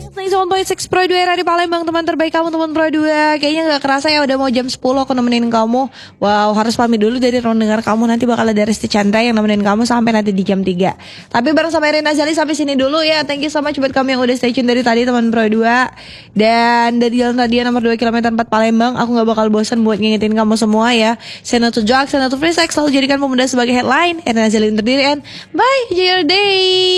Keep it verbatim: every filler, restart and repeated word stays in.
satu koma enam Pro dua era di Palembang, teman terbaik kamu, teman Pro dua. Kayaknya gak kerasa ya udah mau jam sepuluh aku nemenin kamu. Wow, harus pamit dulu dari ruang dengar kamu. Nanti bakal ada Resti Chandra yang nemenin kamu sampai nanti di jam tiga. Tapi bareng sama Erin Azali sampai sini dulu ya. Thank you so much buat kamu yang udah stay tune dari tadi, teman Pro dua. Dan dari Jalan Radia nomor dua kilometer empat Palembang, aku gak bakal bosan buat ngingetin kamu semua ya. Say no to drugs, say no to free sex. Selalu jadikan pemuda sebagai headline. Erin Azali undur diri and bye, enjoy your day.